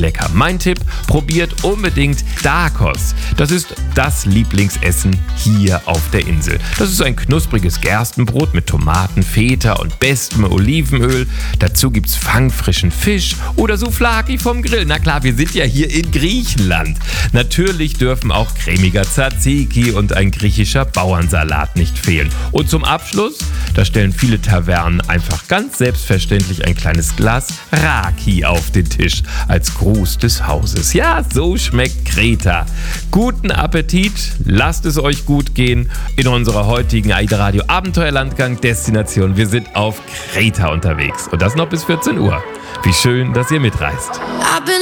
lecker. Mein Tipp, probiert unbedingt Dakos. Das ist das Lieblingsessen hier auf der Insel. Das ist ein knuspriges Gerstenbrot mit Tomaten, Feta und bestem Olivenöl. Dazu gibt's fangfrischen Fisch oder Souvlaki vom Grill. Na klar, wir sind ja hier in Griechenland. Natürlich dürfen auch cremiger Tzatziki und ein griechischer Bauernsalat nicht fehlen. Und zum Abschluss, da stellen viele Tavernen einfach ganz selbstverständlich ein kleines Glas Raki auf den Tisch als Gruß des Hauses. Ja, so schmeckt Kreta. Guten Appetit, lasst es euch gut gehen in unserer heutigen AIDA Radio Abenteuerlandgang Destination. Wir sind auf Kreta unterwegs und das noch bis 14 Uhr. Wie schön, dass ihr mitreist.